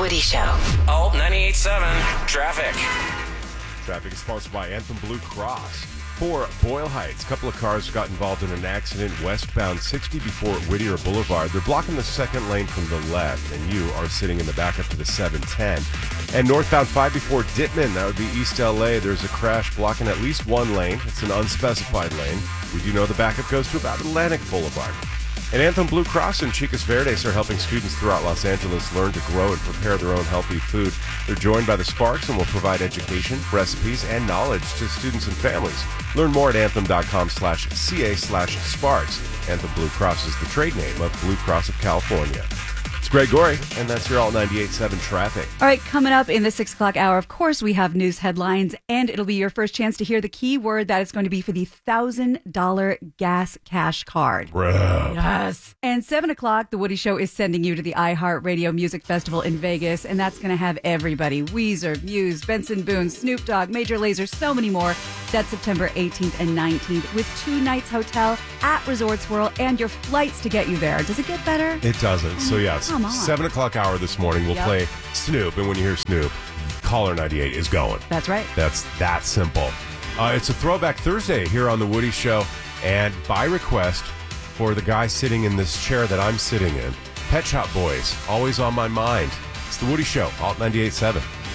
Woody Show. Alt 98.7 Traffic. Traffic is sponsored by Anthem Blue Cross. For Boyle Heights, a couple of cars got involved in an accident westbound 60 before Whittier Boulevard. They're blocking the second lane from the left, and you are sitting in the backup to the 710. And northbound 5 before Dittman, that would be East LA, there's a crash blocking at least one lane. It's an unspecified lane. We do know the backup goes to about Atlantic Boulevard. And Anthem Blue Cross and Chicas Verdes are helping students throughout Los Angeles learn to grow and prepare their own healthy food. They're joined by the Sparks and will provide education, recipes, and knowledge to students and families. Learn more at anthem.com/ca/sparks. Anthem Blue Cross is the trade name of Blue Cross of California. It's Greg Gorey, and that's your Alt 98.7 Traffic. All right, coming up in the 6 o'clock hour, of course, we have news headlines, and it'll be your first chance to hear the key word that is going to be for the $1,000 gas cash card. Bro. Yes. And 7 o'clock, The Woody Show is sending you to the iHeartRadio Music Festival in Vegas, and that's going to have everybody. Weezer, Muse, Benson Boone, Snoop Dogg, Major Lazer, so many more. That's September 18th and 19th with 2 nights hotel at Resorts World and your flights to get you there. Does it get better? It doesn't. So, yes, Come on. 7 o'clock hour this morning, we'll play Snoop. And when you hear Snoop, Caller 98 is going. That's right. That's that simple. It's a Throwback Thursday here on The Woody Show. And by request for the guy sitting in this chair that I'm sitting in, Pet Shop Boys, always on my mind. It's The Woody Show, Alt 98.7.